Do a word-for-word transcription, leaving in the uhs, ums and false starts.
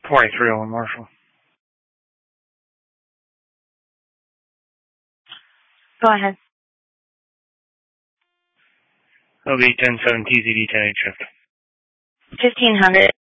twenty-three on Marshall. Go ahead. O B ten seven T Z D ten eight shift. fifteen hundred.